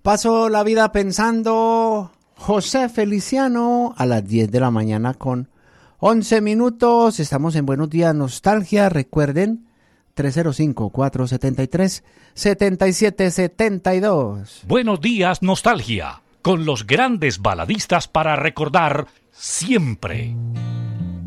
Paso la vida pensando. José Feliciano a las 10 de la mañana con 11 minutos. Estamos en Buenos Días Nostalgia. Recuerden, 305-473-7772. Buenos Días Nostalgia, con los grandes baladistas para recordar siempre.